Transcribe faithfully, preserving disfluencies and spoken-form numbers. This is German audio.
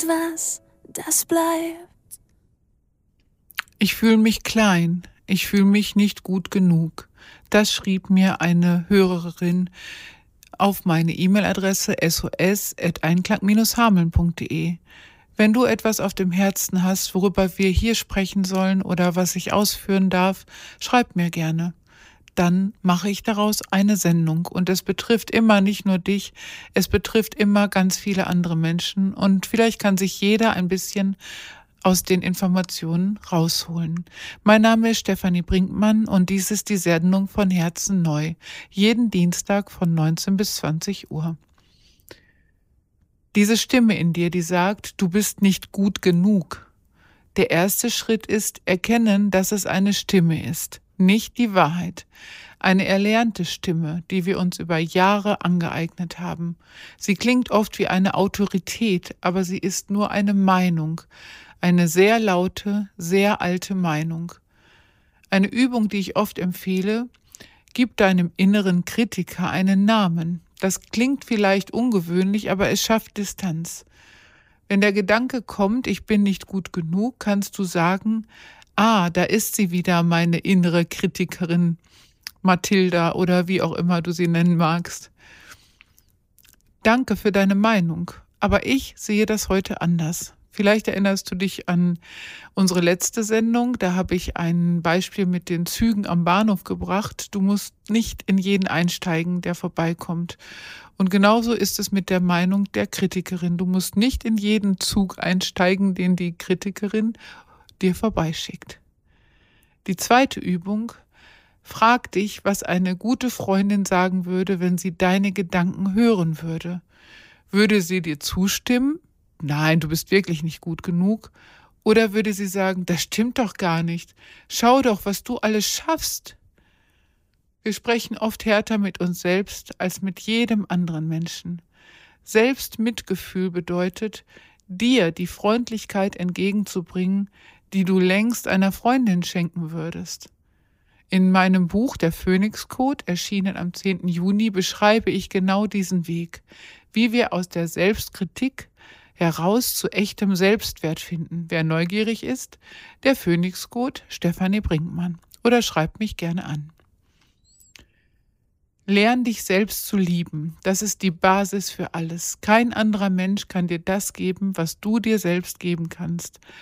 etwas, das bleibt. Ich fühle mich klein, ich fühle mich nicht gut genug. Das schrieb mir eine Hörerin auf meine E-Mail-Adresse s o s at einklang Bindestrich hameln punkt de. Wenn du etwas auf dem Herzen hast, worüber wir hier sprechen sollen oder was ich ausführen darf, schreib mir gerne. Dann mache ich daraus eine Sendung und es betrifft immer nicht nur dich, es betrifft immer ganz viele andere Menschen und vielleicht kann sich jeder ein bisschen aus den Informationen rausholen. Mein Name ist Stefanie Brinkmann und dies ist die Sendung von Herzen neu, jeden Dienstag von neunzehn bis zwanzig Uhr. Diese Stimme in dir, die sagt, du bist nicht gut genug. Der erste Schritt ist erkennen, dass es eine Stimme ist, nicht die Wahrheit. Eine erlernte Stimme, die wir uns über Jahre angeeignet haben. Sie klingt oft wie eine Autorität, aber sie ist nur eine Meinung. Eine sehr laute, sehr alte Meinung. Eine Übung, die ich oft empfehle, gib deinem inneren Kritiker einen Namen. Das klingt vielleicht ungewöhnlich, aber es schafft Distanz. Wenn der Gedanke kommt, ich bin nicht gut genug, kannst du sagen, ah, da ist sie wieder, meine innere Kritikerin, Mathilda oder wie auch immer du sie nennen magst. Danke für deine Meinung, aber ich sehe das heute anders. Vielleicht erinnerst du dich an unsere letzte Sendung, da habe ich ein Beispiel mit den Zügen am Bahnhof gebracht. Du musst nicht in jeden einsteigen, der vorbeikommt. Und genauso ist es mit der Meinung der Kritikerin. Du musst nicht in jeden Zug einsteigen, den die Kritikerin dir vorbeischickt. Die zweite Übung, frag dich, was eine gute Freundin sagen würde, wenn sie deine Gedanken hören würde. Würde sie dir zustimmen? Nein, du bist wirklich nicht gut genug. Oder würde sie sagen, das stimmt doch gar nicht. Schau doch, was du alles schaffst. Wir sprechen oft härter mit uns selbst als mit jedem anderen Menschen. Selbstmitgefühl bedeutet, dir die Freundlichkeit entgegenzubringen, die du längst einer Freundin schenken würdest. In meinem Buch Der Phönix-Code, erschienen am zehnten Juni, beschreibe ich genau diesen Weg, wie wir aus der Selbstkritik heraus zu echtem Selbstwert finden. Wer neugierig ist, der Phönix-Code, Stefanie Brinkmann. Oder schreibt mich gerne an. Lern dich selbst zu lieben. Das ist die Basis für alles. Kein anderer Mensch kann dir das geben, was du dir selbst geben kannst.